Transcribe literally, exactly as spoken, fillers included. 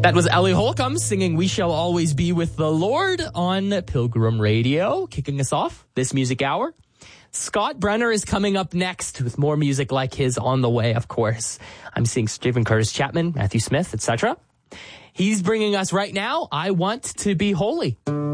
That was Ellie Holcomb singing We Shall Always Be With the Lord on Pilgrim Radio, kicking us off this music hour. Scott Brenner is coming up next with more music like his on the way, of course. I'm seeing Stephen Curtis Chapman, Matthew Smith, et cetera. He's bringing us right now, I Want to Be Holy.